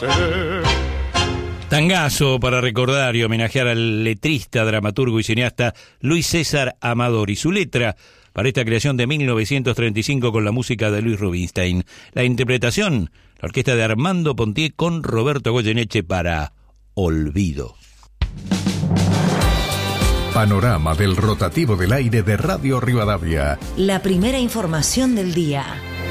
Tangazo para recordar y homenajear al letrista, dramaturgo y cineasta Luis César Amador y su letra para esta creación de 1935 con la música de Luis Rubinstein. La interpretación, la orquesta de Armando Pontier con Roberto Goyeneche para Olvido. Panorama del rotativo del aire de Radio Rivadavia. La primera información del día.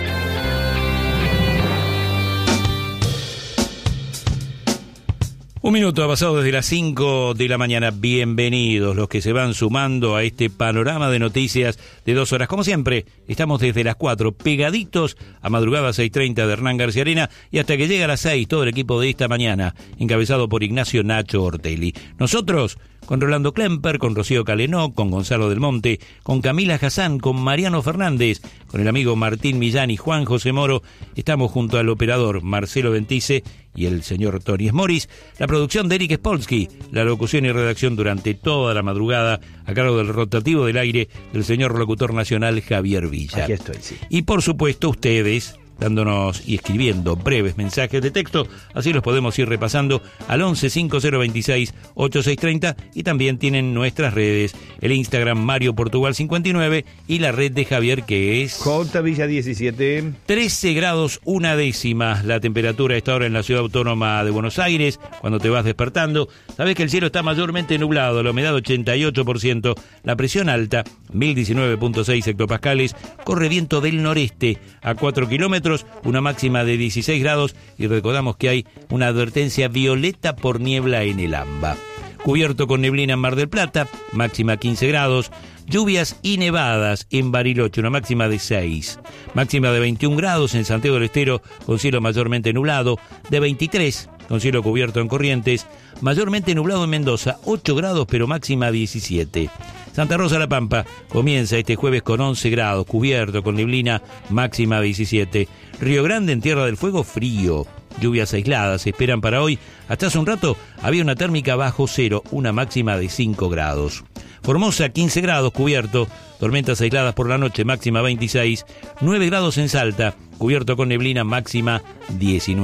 Un minuto ha pasado desde las 5 de la mañana. Bienvenidos los que se van sumando a este panorama de noticias de 2 horas. Como siempre, estamos desde las 4, pegaditos a madrugada 6:30 de Hernán García Arena y hasta que llega a las 6 todo el equipo de esta mañana, encabezado por Ignacio Nacho Ortelli. Nosotros, con Rolando Klemper, con Rocío Calenó, con Gonzalo del Monte, con Camila Hassan, con Mariano Fernández, con el amigo Martín Millán y Juan José Moro, estamos junto al operador Marcelo Ventice y el señor Tony Smoris, la producción de Eric Spolsky, la locución y redacción durante toda la madrugada a cargo del rotativo del aire del señor locutor nacional Javier Villa. Aquí estoy, sí. Y por supuesto ustedes, dándonos y escribiendo breves mensajes de texto, así los podemos ir repasando al 11 5026 8630 y también tienen nuestras redes, el Instagram Mario Portugal 59 y la red de Javier que es J Villa 17. 13 grados 1 décima la temperatura a esta hora en la ciudad autónoma de Buenos Aires, cuando te vas despertando. Sabes que el cielo está mayormente nublado, la humedad 88%, la presión alta 1019.6 hectopascales, corre viento del noreste a 4 kilómetros, una máxima de 16 grados y recordamos que hay una advertencia violeta por niebla en el AMBA. Cubierto con neblina en Mar del Plata, máxima 15 grados, lluvias y nevadas en Bariloche, una máxima de 6, máxima de 21 grados en Santiago del Estero con cielo mayormente nublado, de 23 con cielo cubierto en Corrientes, mayormente nublado en Mendoza, 8 grados pero máxima 17. Santa Rosa La Pampa comienza este jueves con 11 grados, cubierto con neblina, máxima 17. Río Grande en Tierra del Fuego, frío. Lluvias aisladas se esperan para hoy. Hasta hace un rato había una térmica bajo cero, una máxima de 5 grados. Formosa, 15 grados, cubierto. Tormentas aisladas por la noche, máxima 26. 9 grados en Salta, cubierto con neblina, máxima 19.